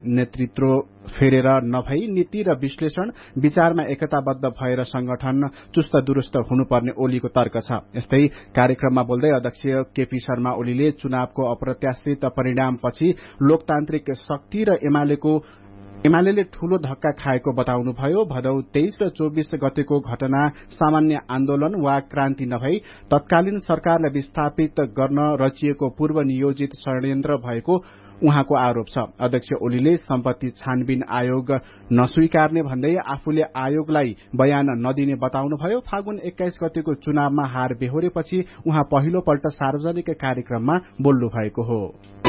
नेतृत्व फेरेर नभई नीति र विश्लेषण विचारमा एकताबद्ध भएर संगठन चुस्त दुरुस्त हुनुपर्ने ओलीको तर्क छ। यस्तै कार्यक्रममा बोल्दै अध्यक्ष केपी शर्मा ओलीले चुनावको अप्रत्याशित परिणामपछि लोकतान्त्रिक शक्ति र एमाले ठूलो धक्का खाएको बताउनुभयो। भदौ 23 र 24 गतेको घटना सामान्य आन्दोलन वा क्रान्ति नभई तत्कालीन सरकारलाई विस्थापित गर्न रचिएको पूर्व नियोजित षड्यन्त्र भएको उहाँको आरोप छ। अध्यक्ष ओलीले सम्पत्ति छानबिन आयोग नस्वीकार्ने भन्दै आफूले आयोगलाई बयान नदिने बताउनुभयो। फागुन 21 गतेको चुनावमा हार बेहोरेपछि उहाँ पहिलो पल्ट सार्वजनिक कार्यक्रममा बोल्नु भएको हो।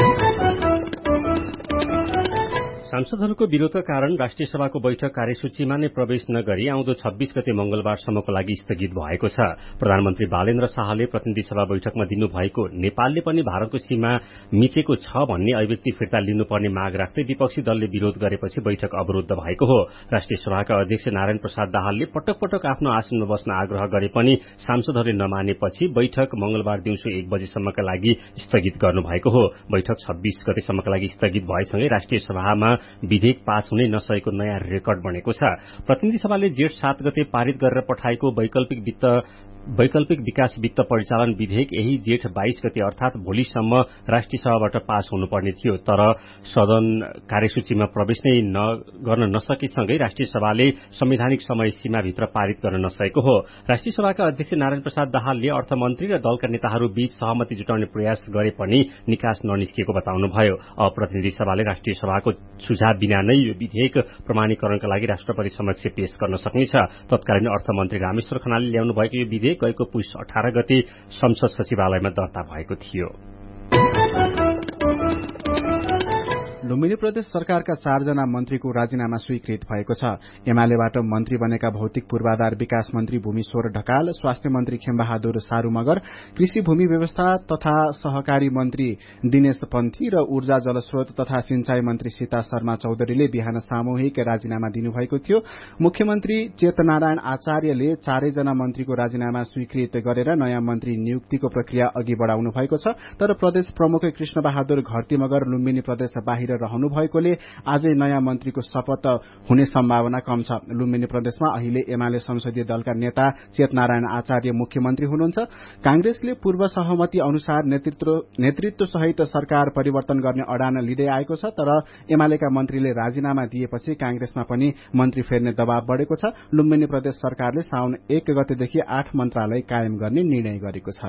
सांसदहरूको विरोधका कारण राष्ट्रिय सभाको बैठक कार्यसूचीमा नै प्रवेश नगरी आउँदो 26 गते मंगलबारसम्मको लागि स्थगित भएको छ। प्रधानमन्त्री बालेन्द्र शाहले प्रतिनिधि सभा बैठकमा दिनुभएको नेपालले पनि भारतको सीमा मिचेको छ भन्ने अभिव्यक्ति फिर्ता लिनुपर्ने माग राख्दै विपक्षी दलले विरोध गरेपछि बैठक अवरूद्ध भएको हो। राष्ट्रिय सभाका अध्यक्ष नारायण प्रसाद दाहालले पटक पटक आफ्नो आसनमा बस्न आग्रह गरे पनि सांसदहरूले नमानेपछि बैठक मंगलबार दिउँसो 1 बजेसम्मका लागि स्थगित गर्नुभएको हो। बैठक 26 गतेसम्मका लागि स्थगित भएसँगै राष्ट्रिय सभामा विधेयक पास हुनै नसकेको नयाँ रेकर्ड बनेको छ। प्रतिनिधि सभाले जेठ 7 गते पारित गरेर पठाएको वैकल्पिक विकास वित्त परिचालन विधेयक यही जेठ 22 गते अर्थात भोलिसम्म राष्ट्रिय सभाबाट पास हुनुपर्ने थियो, तर सदन कार्यसूचीमा प्रवेश नै गर्न नसकेसँगै राष्ट्रिय सभाले संवैधानिक समय सीमाभित्र पारित गर्न नसकेको हो। राष्ट्रिय सभाका अध्यक्ष नारायण प्रसाद दाहालले अर्थमन्त्री र दलका नेताहरू बीच सहमति जुटाउने प्रयास गरे पनि निकास ननिस्किएको बताउनुभयो। अब प्रतिनिधि सभाले राष्ट्रिय सभाको सुझाव बिना नै यो विधेयक प्रमाणीकरणका लागि राष्ट्रपति समक्ष पेश गर्न सक्नेछ। तत्कालीन अर्थमन्त्री रामेश्वर खनालले ल्याउनु भएको यो विधेयक गएको पुष 18 गते संसद सचिवालयमा दर्ता भएको थियो। लुम्बिनी प्रदेश सरकारका 4 जना मन्त्रीको राजीनामा स्वीकृत भएको छ। एमालेबाट मन्त्री बनेका भौतिक पूर्वाधार विकास मन्त्री भूमिश्वर ढकाल, स्वास्थ्य मन्त्री खेमबहादुर सारू मगर, कृषि भूमि व्यवस्था तथा सहकारी मन्त्री दिनेश पन्थी र ऊर्जा जलस्रोत तथा सिंचाई मन्त्री सीता शर्मा चौधरीले बिहान सामूहिक राजीनामा दिनुभएको थियो। मुख्यमन्त्री चेतनारायण आचार्यले 4 जना मन्त्रीको राजीनामा स्वीकृत गरेर नयाँ मन्त्री नियुक्तिको प्रक्रिया अघि बढ़ाउनु भएको छ। तर प्रदेश प्रमुख कृष्णबहादुर घरती मगर लुम्बिनी प्रदेश बाहिर रहनु भएकोले आजै नयाँ मन्त्रीको शपथ हुने सम्भावना कम छ। लुम्बिनी प्रदेशमा अहिले एमाले संसदीय दलका नेता चेतनारायण आचार्य मुख्यमन्त्री हुनुहुन्छ। कांग्रेसले पूर्व सहमति अनुसार नेतृत्व सहित सरकार परिवर्तन गर्ने अडान लिँदै आएको छ, तर एमालेका मन्त्रीले राजीनामा दिएपछि कांग्रेसमा पनि मन्त्री फेर्ने दबाव बढ़ेको छ। लुम्बिनी प्रदेश सरकारले साउन 1 गतेदेखि 8 मन्त्रालय कायम गर्ने निर्णय गरेको छ।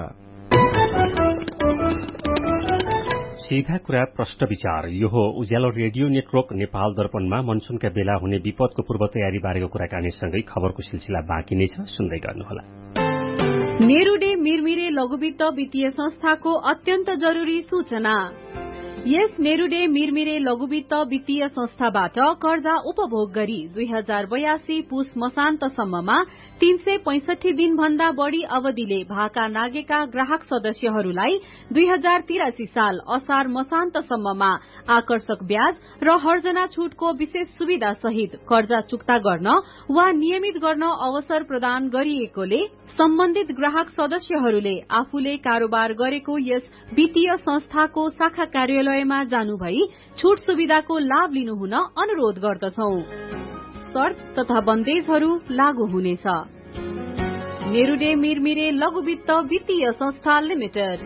सीधा कुरा प्रश्न विचार। यो हो उज्यालो रेडियो नेटवर्क नेपाल दर्पणमा मनसुनका बेला हुने विपदको पूर्व तयारी बारेको कुराकानीसँगै खबरको सिलसिला बाँकी नै छ, सुन्दै गर्नुहोला। नेरूडे मिरमिरे लघुवित्त वित्तीय संस्थाको अत्यन्त जरूरी सूचना। यस नेरूडे मिरमिरे लघुवित्त वित्तीय संस्थाबाट कर्जा उपभोग गरी 2082 पुस मसान्तसम्ममा 365 दिन भन्दा बढ़ी अवधिले भाका नागेका ग्राहक सदस्यहरूलाई 2083 साल असार मसान्तसम्ममा आकर्षक ब्याज र हर्जना छूटको विशेष सुविधा सहित कर्जा चुक्ता गर्न वा नियमित गर्न अवसर प्रदान गरिएकोले सम्बन्धित ग्राहक सदस्यहरूले आफूले कारोबार गरेको यस वित्तीय संस्थाको शाखा कार्यालयमा जानु भई छूट सुविधाको लाभ लिनुहुन अनुरोध गर्दछौं। शर्त तथा बन्देजहरू लागू हुनेछ। नेरूडे मिरमिरे लघुवित्त वित्तीय संस्था लिमिटेड।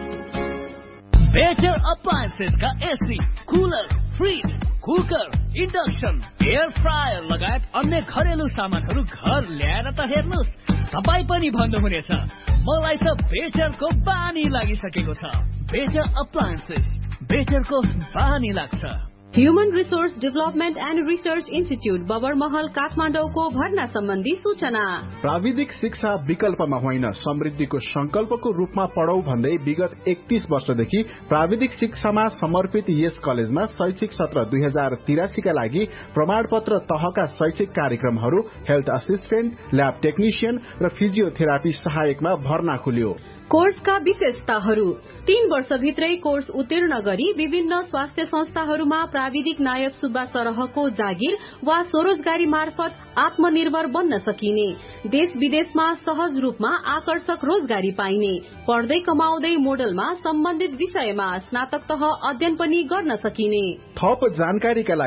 बेटर अप्लायन्सेस का AC, cooler, fridge, cooker, induction, air fryer लगायत अन्य घरेलु सामानहरू घर ल्याएर त हेर्नुस्, तपाई पनि भन्नुहुनेछ मलाई त बेटरको बानी लागिसकेको छ। बेटर अप्लायन्सेस, बेटरको बानी लाग्छ। Human resource development and research institute Babarmahal काठमाडौँको भर्ना सम्बन्धी सूचना। प्राविधिक शिक्षा विकल्पमा होइन समृद्धिको संकल्पको रूपमा पढौं भन्दै विगत 31 वर्षदेखि प्राविधिक शिक्षामा समर्पित यस कलेजमा शैक्षिक सत्र 2083 का लागि प्रमाणपत्र तहका शैक्षिक कार्यक्रमहरू हेल्थ असिस्टेन्ट, ल्याब टेक्निशियन र फिजियोथेरापी सहायकमा भर्ना खुल्यो। कोर्सका विशेषताहरू: 3 वर्षभित्रै कोर्स उत्तीर्ण गरी विभिन्न स्वास्थ्य संस्थाहरूमा प्राविधिक नायब सुब्बा सरहको जागिर वा स्वरोजगारी मार्फत आत्मनिर्भर बन्न सकिने, देश विदेशमा सहज रूपमा आकर्षक रोजगारी पाइने, पढ्दै कमाउँदै मोडलमा सम्बन्धित विषयमा स्नातक तह अध्ययन पनि गर्न सकिने। थप जानकारीका